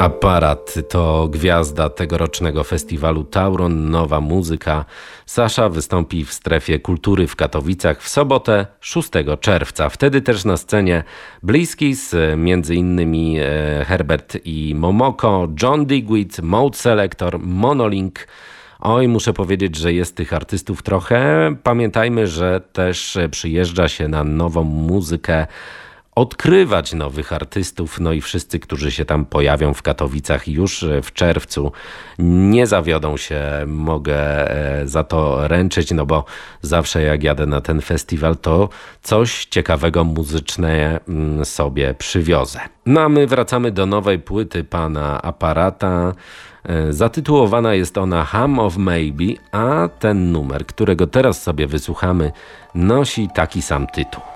Aparat to gwiazda tegorocznego festiwalu Tauron, nowa muzyka. Sasza wystąpi w Strefie Kultury w Katowicach w sobotę 6 czerwca. Wtedy też na scenie Bliskis, między innymi Herbert i Momoko, John Digweed, Mode Selector, Monolink. Oj, muszę powiedzieć, że jest tych artystów trochę. Pamiętajmy, że też przyjeżdża się na nową muzykę, odkrywać nowych artystów, no i wszyscy, którzy się tam pojawią w Katowicach już w czerwcu, nie zawiodą się, mogę za to ręczyć, no bo zawsze jak jadę na ten festiwal, to coś ciekawego muzycznie sobie przywiozę. No a my wracamy do nowej płyty pana Aparata. Zatytułowana jest ona Hum of Maybe, a ten numer, którego teraz sobie wysłuchamy, nosi taki sam tytuł.